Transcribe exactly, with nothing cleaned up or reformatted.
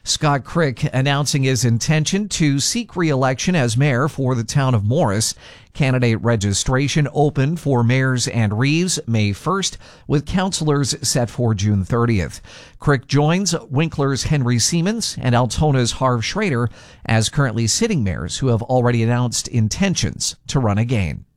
Scott Crick announcing his intention to seek re-election as mayor for the town of Morris. Candidate registration opened for mayors and Reeves May first, with councilors set for June thirtieth. Crick joins Winkler's Henry Siemens and Altona's Harv Schrader as currently sitting mayors who have already announced intentions to run again.